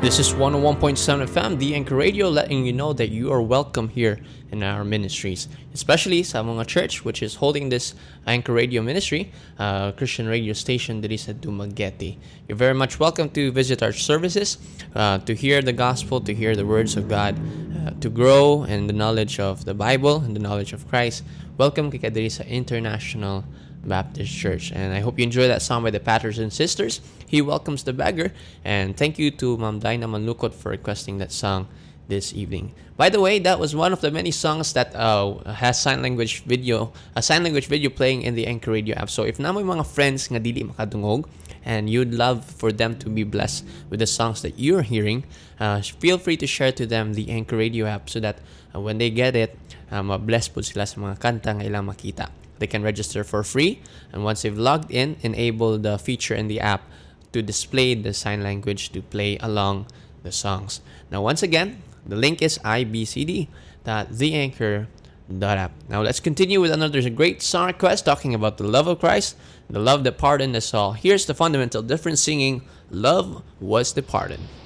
This is 101.7 FM, the Anchor Radio, letting you know that you are welcome here in our ministries, especially sa mga church which is holding this Anchor Radio ministry, Christian radio station diri sa Dumaguete. You're very much welcome to visit our services, to hear the gospel, to hear the words of God, to grow in the knowledge of the Bible and the knowledge of Christ. Welcome kay diri sa International Baptist Church. And I hope you enjoy that song by the Patterson Sisters, He Welcomes the Beggar. And thank you to Ma'am Dinah Manlukot for requesting that song this evening. By the way, that was one of the many songs that has sign language video playing in the Anchor Radio app. So if na may mga friends nga dili makadungog and you'd love for them to be blessed with the songs that you're hearing, feel free to share to them the Anchor Radio app so that when they get it, mabless po sila sa mga kanta nga ilang makita. They can register for free, and once they've logged in, enable the feature in the app to display the sign language to play along the songs. Now, once again, the link is ibcd.theanchor.app. Now, let's continue with another great song request talking about the love of Christ, the love that pardoned us all. Here's the fundamental difference singing, Love Was the Pardon.